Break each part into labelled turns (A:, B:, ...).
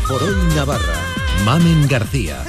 A: por Hoy Navarra. Mamen García.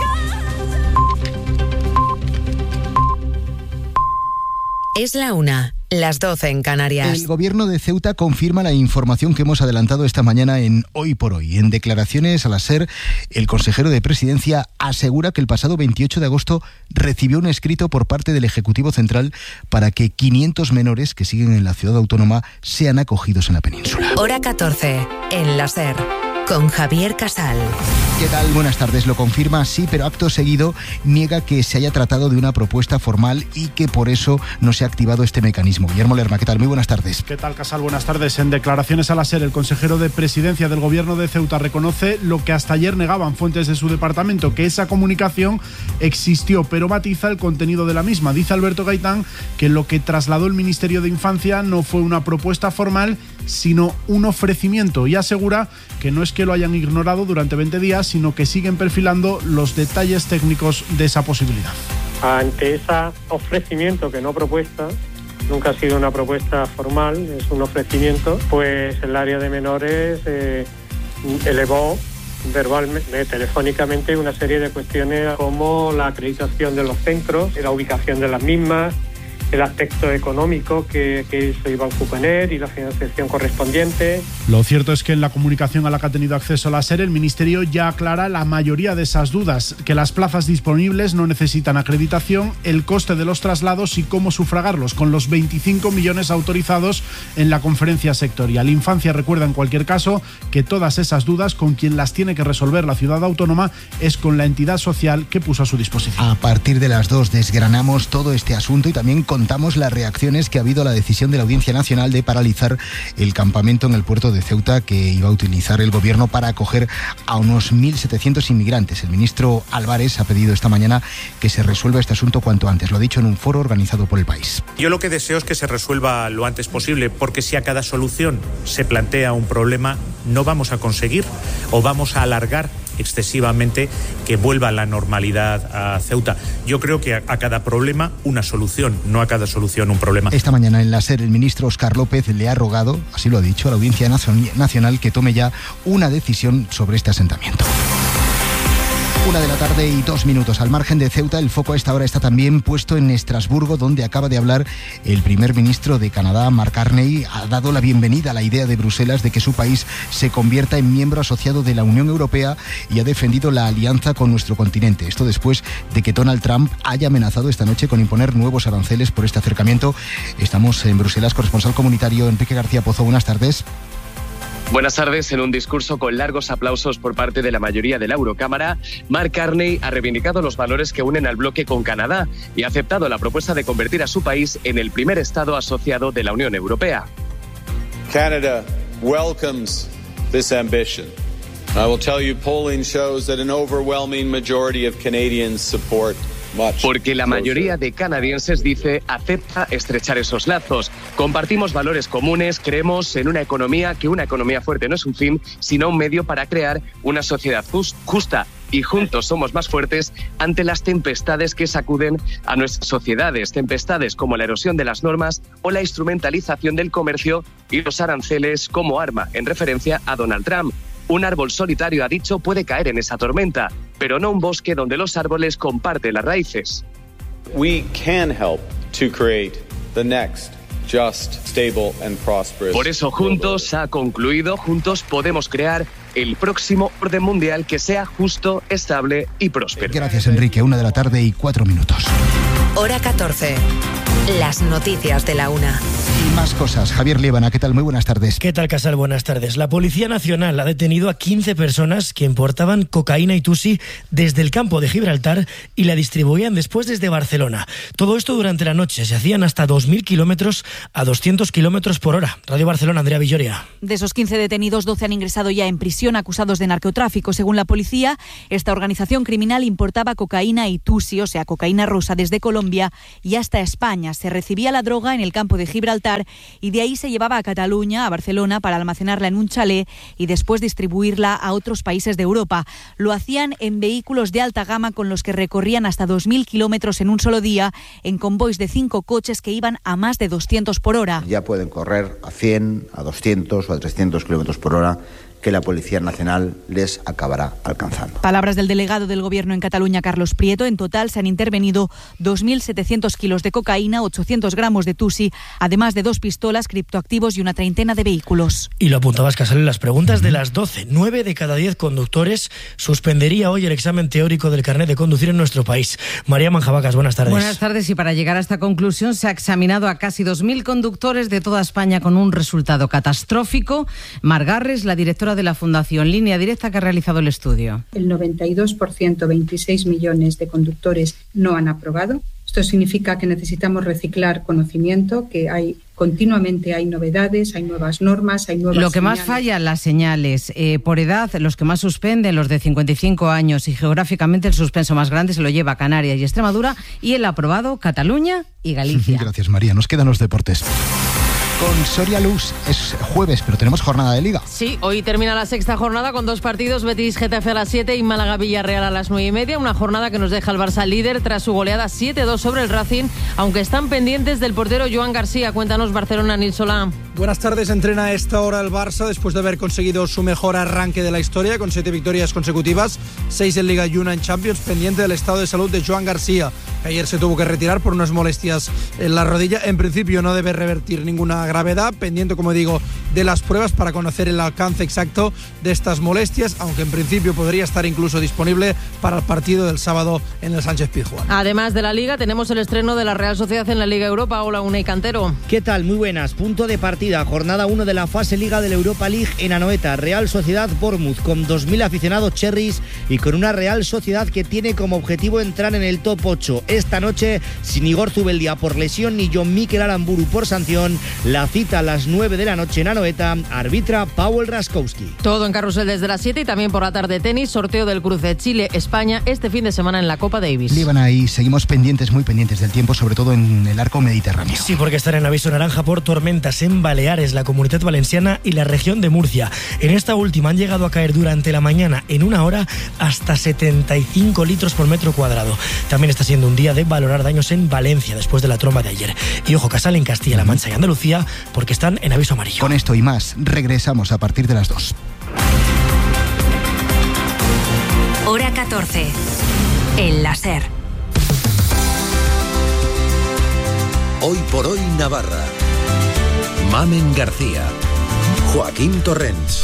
B: Es la 1, las 12 en Canarias.
C: El gobierno de Ceuta confirma la información que hemos adelantado esta mañana en Hoy por Hoy. En declaraciones a la SER, el consejero de Presidencia asegura que el pasado 28 de agosto recibió un escrito por parte del Ejecutivo Central para que 500 menores que siguen en la ciudad autónoma sean acogidos en la península.
B: Hora 14, en la SER, con Javier Casal.
C: ¿Qué tal? Buenas tardes. Lo confirma, sí, pero acto seguido niega que se haya tratado de una propuesta formal y que por eso no se ha activado este mecanismo. Guillermo Lerma, ¿qué tal? Muy buenas tardes.
D: ¿Qué tal, Casal? Buenas tardes. En declaraciones a la SER, el consejero de Presidencia del Gobierno de Ceuta reconoce lo que hasta ayer negaban fuentes de su departamento, que esa comunicación existió, pero matiza el contenido de la misma. Dice Alberto Gaitán que lo que trasladó el Ministerio de Infancia no fue una propuesta formal, sino un ofrecimiento, y asegura que no es que lo hayan ignorado durante 20 días, sino que siguen perfilando los detalles técnicos de esa posibilidad.
E: Ante ese ofrecimiento, que no propuesta, nunca ha sido una propuesta formal, es un ofrecimiento, pues el área de menores elevó verbalmente, telefónicamente, una serie de cuestiones como la acreditación de los centros, la ubicación de las mismas, el aspecto económico que eso iba a suponer y la financiación correspondiente.
D: Lo cierto es que en la comunicación a la que ha tenido acceso la SER, el Ministerio ya aclara la mayoría de esas dudas, que las plazas disponibles no necesitan acreditación, el coste de los traslados y cómo sufragarlos, con los 25 millones autorizados en la conferencia sectorial. Infancia recuerda en cualquier caso que todas esas dudas, con quien las tiene que resolver la ciudad autónoma, es con la entidad social que puso a su disposición.
C: A partir de las 2 desgranamos todo este asunto y también contamos las reacciones que ha habido a la decisión de la Audiencia Nacional de paralizar el campamento en el puerto de Ceuta que iba a utilizar el gobierno para acoger a unos 1.700 inmigrantes. El ministro Álvarez ha pedido esta mañana que se resuelva este asunto cuanto antes. Lo ha dicho en un foro organizado por El País.
F: Yo lo que deseo es que se resuelva lo antes posible, porque si a cada solución se plantea un problema, no vamos a conseguir o vamos a alargar excesivamente que vuelva la normalidad a Ceuta. Yo creo que a cada problema una solución, no a cada solución un problema.
C: Esta mañana en la SER el ministro Óscar López le ha rogado, así lo ha dicho, a la Audiencia Nacional que tome ya una decisión sobre este asentamiento. 1:02 p.m. Al margen de Ceuta, el foco a esta hora está también puesto en Estrasburgo, donde acaba de hablar el primer ministro de Canadá, Mark Carney. Ha dado la bienvenida a la idea de Bruselas de que su país se convierta en miembro asociado de la Unión Europea y ha defendido la alianza con nuestro continente. Esto después de que Donald Trump haya amenazado esta noche con imponer nuevos aranceles por este acercamiento. Estamos en Bruselas, corresponsal comunitario Enrique García Pozo. Buenas tardes.
G: Buenas tardes. En un discurso con largos aplausos por parte de la mayoría de la Eurocámara, Mark Carney ha reivindicado los valores que unen al bloque con Canadá y ha aceptado la propuesta de convertir a su país en el primer estado asociado de la Unión Europea.
H: Canada welcomes this ambition. I will tell you, polling shows that an overwhelming majority of Canadians support.
G: Porque la mayoría de canadienses, dice, acepta estrechar esos lazos. Compartimos valores comunes, creemos en una economía fuerte no es un fin, sino un medio para crear una sociedad justa. Y juntos somos más fuertes ante las tempestades que sacuden a nuestras sociedades. Tempestades como la erosión de las normas o la instrumentalización del comercio y los aranceles como arma, en referencia a Donald Trump. Un árbol solitario, ha dicho, puede caer en esa tormenta, pero no un bosque donde los árboles comparten las raíces.
H: We can help to create the next just, stable and prosperous.
G: Por eso juntos, ha concluido, juntos podemos crear el próximo orden mundial que sea justo, estable y próspero.
C: Gracias, Enrique. 1:04 p.m.
B: Hora 14. Las noticias de la 1.
C: Y más cosas. Javier Liébana, ¿qué tal? Muy buenas tardes.
I: ¿Qué tal, Casal? Buenas tardes. La Policía Nacional ha detenido a 15 personas que importaban cocaína y tusi desde el campo de Gibraltar y la distribuían después desde Barcelona. Todo esto durante la noche. Se hacían hasta 2.000 kilómetros a 200 kilómetros por hora. Radio Barcelona, Andrea Villoria.
J: De esos 15 detenidos, 12 han ingresado ya en prisión acusados de narcotráfico. Según la policía, esta organización criminal importaba cocaína y tusi, o sea, cocaína rosa, desde Colombia y hasta España. Se recibía la droga en el campo de Gibraltar y de ahí se llevaba a Cataluña, a Barcelona, para almacenarla en un chalet y después distribuirla a otros países de Europa. Lo hacían en vehículos de alta gama con los que recorrían hasta 2.000 kilómetros en un solo día, en convoys de 5 coches que iban a más de 200 por hora.
K: Ya pueden correr a 100, a 200 o a 300 kilómetros por hora que la Policía Nacional les acabará alcanzando.
J: Palabras del delegado del Gobierno en Cataluña, Carlos Prieto. En total se han intervenido 2.700 kilos de cocaína, 800 gramos de tusi, además de 2 pistolas, criptoactivos y una treintena de vehículos.
I: Y lo apuntabas, Casal, en las preguntas de las 12. 9 de cada 10 conductores suspendería hoy el examen teórico del carnet de conducir en nuestro país. María Manjabacas, buenas tardes.
L: Buenas tardes, y para llegar a esta conclusión se ha examinado a casi 2.000 conductores de toda España con un resultado catastrófico. Mar Garres, la directora de la Fundación Línea Directa, que ha realizado el estudio.
M: El 92%, 26 millones de conductores no han aprobado. Esto significa que necesitamos reciclar conocimiento, que continuamente hay novedades, hay nuevas normas, hay nuevas
L: Lo que
M: señales.
L: más falla, las señales. Por edad, los que más suspenden, los de 55 años, y geográficamente el suspenso más grande se lo lleva Canarias y Extremadura, y el aprobado Cataluña y Galicia.
C: Gracias, María. Nos quedan los deportes. Con Soria Luz es jueves, pero tenemos jornada de Liga.
N: Sí, hoy termina la sexta jornada con 2 partidos, Betis-Getafe a las 7 y Málaga-Villarreal a las 9:30. Una jornada que nos deja el Barça líder tras su goleada 7-2 sobre el Racing, aunque están pendientes del portero Joan García. Cuéntanos, Barcelona, Nil Solá.
O: Buenas tardes. Entrena a esta hora el Barça después de haber conseguido su mejor arranque de la historia, con 7 victorias consecutivas, 6 en Liga y 1 en Champions, pendiente del estado de salud de Joan García, que ayer se tuvo que retirar por unas molestias en la rodilla. En principio no debe revertir ninguna gravedad, pendiente, como digo, de las pruebas para conocer el alcance exacto de estas molestias, aunque en principio podría estar incluso disponible para el partido del sábado en el Sánchez-Pizjuán.
N: Además de la Liga, tenemos el estreno de la Real Sociedad en la Liga Europa. Hola, Unai Cantero.
P: ¿Qué tal? Muy buenas. Punto de partida, jornada 1 de la fase Liga de la Europa League en Anoeta. Real Sociedad Bournemouth con 2.000 aficionados cherries y con una Real Sociedad que tiene como objetivo entrar en el top 8. Esta noche, sin Igor Zubeldia por lesión ni John Mikel Aramburu por sanción, la cita a las 9 de la noche en Anoeta, arbitra Paweł Raskowski.
N: Todo en carrusel desde las 7 y también por la tarde tenis, sorteo del cruce Chile-España este fin de semana en la Copa Davis.
C: Líbana, y seguimos muy pendientes del tiempo, sobre todo en el arco mediterráneo.
I: Sí, porque están en aviso naranja por tormentas en Baleares, la Comunidad Valenciana y la región de Murcia. En esta última han llegado a caer durante la mañana, en una hora, hasta 75 litros por metro cuadrado. También está siendo un día de valorar daños en Valencia después de la tromba de ayer. Y ojo, Casal, en Castilla-La Mancha y Andalucía, porque están en aviso amarillo.
C: Con esto y más, regresamos a partir de las 2.
B: Hora 14. El láser.
A: Hoy por hoy Navarra. Mamen García. Joaquín Torrents.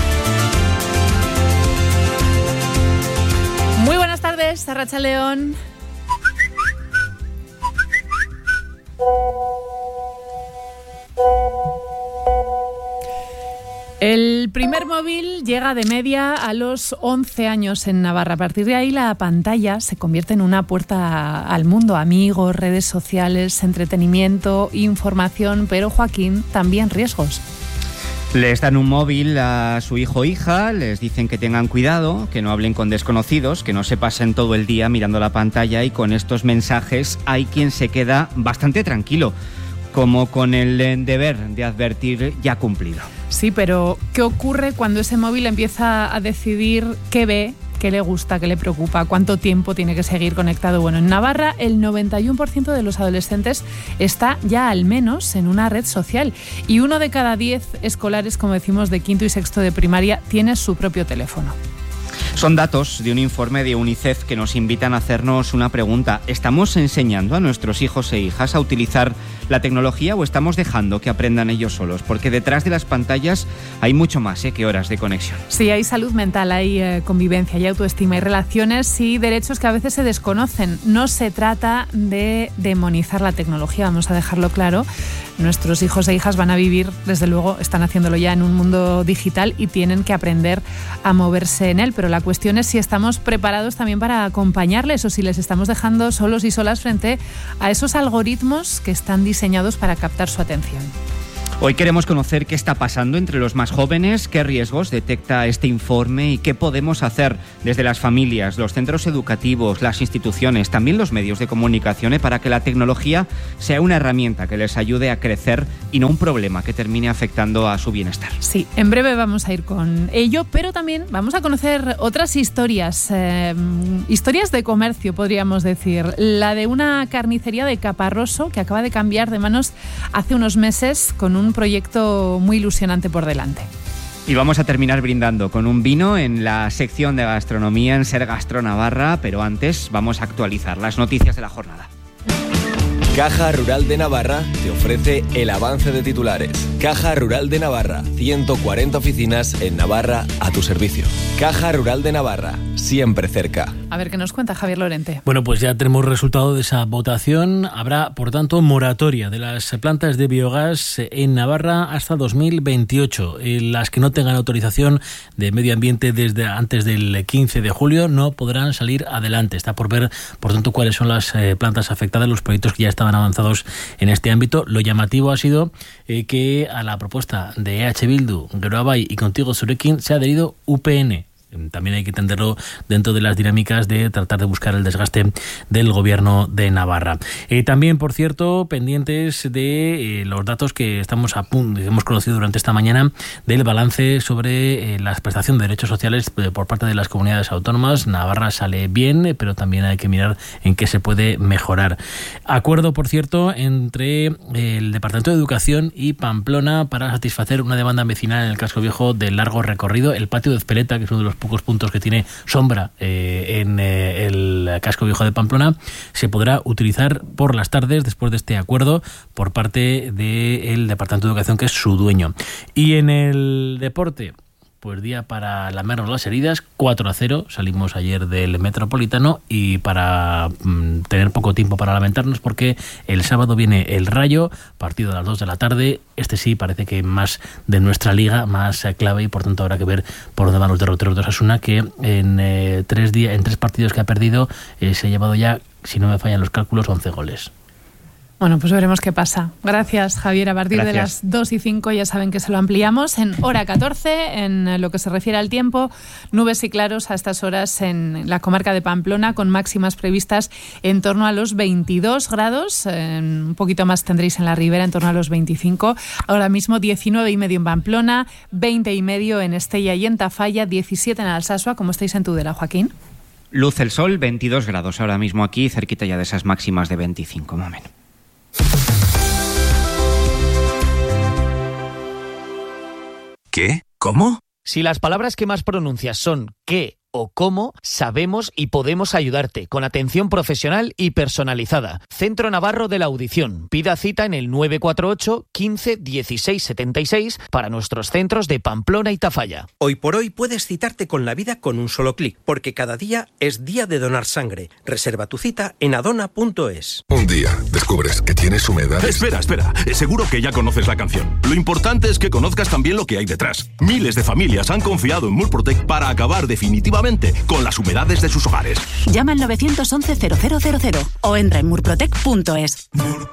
Q: Muy buenas tardes, Arratsaldeon. El primer móvil llega de media a los 11 años en Navarra. A partir de ahí la pantalla se convierte en una puerta al mundo. Amigos, redes sociales, entretenimiento, información, pero, Joaquín, también riesgos.
R: Les dan un móvil a su hijo o hija, les dicen que tengan cuidado, que no hablen con desconocidos, que no se pasen todo el día mirando la pantalla, y con estos mensajes hay quien se queda bastante tranquilo, como con el deber de advertir ya cumplido.
Q: Sí, pero ¿qué ocurre cuando ese móvil empieza a decidir qué ve, qué le gusta, qué le preocupa, cuánto tiempo tiene que seguir conectado? Bueno, en Navarra el 91% de los adolescentes está ya al menos en una red social, y 1 de cada 10 escolares, como decimos, de quinto y sexto de primaria, tiene su propio teléfono.
R: Son datos de un informe de UNICEF que nos invitan a hacernos una pregunta. ¿Estamos enseñando a nuestros hijos e hijas a utilizar la tecnología o estamos dejando que aprendan ellos solos? Porque detrás de las pantallas hay mucho más que horas de conexión.
Q: Sí, hay salud mental, hay convivencia, hay autoestima, hay relaciones y derechos que a veces se desconocen. No se trata de demonizar la tecnología, vamos a dejarlo claro. Nuestros hijos e hijas van a vivir, desde luego, están haciéndolo ya en un mundo digital y tienen que aprender a moverse en él, pero la cuestión es si estamos preparados también para acompañarles o si les estamos dejando solos y solas frente a esos algoritmos que están diseñados para captar su atención.
R: Hoy queremos conocer qué está pasando entre los más jóvenes, qué riesgos detecta este informe y qué podemos hacer desde las familias, los centros educativos, las instituciones, también los medios de comunicación, para que la tecnología sea una herramienta que les ayude a crecer y no un problema que termine afectando a su bienestar.
Q: Sí, en breve vamos a ir con ello, pero también vamos a conocer otras historias, historias de comercio, podríamos decir. La de una carnicería de Caparroso que acaba de cambiar de manos hace unos meses con un proyecto muy ilusionante por delante.
R: Y vamos a terminar brindando con un vino en la sección de gastronomía en Ser Gastro Navarra, pero antes vamos a actualizar las noticias de la jornada.
S: Caja Rural de Navarra te ofrece el avance de titulares. Caja Rural de Navarra, 140 oficinas en Navarra a tu servicio. Caja Rural de Navarra, siempre cerca.
Q: A ver qué nos cuenta Javier Lorente.
T: Bueno, pues ya tenemos resultado de esa votación. Habrá, por tanto, moratoria de las plantas de biogás en Navarra hasta 2028. Las que no tengan autorización de medio ambiente desde antes del 15 de julio no podrán salir adelante. Está por ver, por tanto, cuáles son las plantas afectadas, los proyectos que ya estaban avanzados en este ámbito. Lo llamativo ha sido que a la propuesta de EH Bildu, Geroabai y Contigo Zurekin se ha adherido UPN. También hay que entenderlo dentro de las dinámicas de tratar de buscar el desgaste del gobierno de Navarra. También, por cierto, pendientes de los datos que hemos conocido durante esta mañana del balance sobre la prestación de derechos sociales por parte de las comunidades autónomas. Navarra sale bien, pero también hay que mirar en qué se puede mejorar. Acuerdo, por cierto, entre el Departamento de Educación y Pamplona para satisfacer una demanda vecinal en el casco viejo de largo recorrido. El patio de Ezpeleta, que es uno de los pocos puntos que tiene sombra en el casco viejo de Pamplona, se podrá utilizar por las tardes después de este acuerdo por parte del Departamento de Educación, que es su dueño. Y en el deporte, pues día para lamernos las heridas, 4-0, salimos ayer del Metropolitano, y para tener poco tiempo para lamentarnos, porque el sábado viene el Rayo, partido a las 2 de la tarde, este sí parece que más de nuestra liga, más clave, y por tanto habrá que ver por dónde van los derroteros de Osasuna, que en 3 partidos que ha perdido se ha llevado ya, si no me fallan los cálculos, 11 goles.
Q: Bueno, pues veremos qué pasa. Gracias, Javier. A partir de las 2:05 ya saben que se lo ampliamos. En hora 14, en lo que se refiere al tiempo, nubes y claros a estas horas en la comarca de Pamplona, con máximas previstas en torno a los 22 grados. Un poquito más tendréis en la ribera, en torno a los 25. Ahora mismo 19,5 en Pamplona, 20,5 en Estella y en Tafalla, 17 en Alsasua. ¿Cómo estáis en Tudela, Joaquín?
R: Luz el sol, 22 grados ahora mismo aquí, cerquita ya de esas máximas de 25, más o menos.
U: ¿Qué? ¿Cómo?
V: Si las palabras que más pronuncias son qué o cómo, sabemos y podemos ayudarte con atención profesional y personalizada. Centro Navarro de la Audición. Pida cita en el 948 15 16 76 para nuestros centros de Pamplona y Tafalla.
U: Hoy por hoy puedes citarte con la vida con un solo clic, porque cada día es día de donar sangre. Reserva tu cita en adona.es.
W: Un día descubres que tienes humedad. Espera. Seguro que ya conoces la canción. Lo importante es que conozcas también lo que hay detrás. Miles de familias han confiado en Murprotec para acabar definitivamente con las humedades de sus hogares.
X: Llama al 911 0000 o entra en murprotec.es.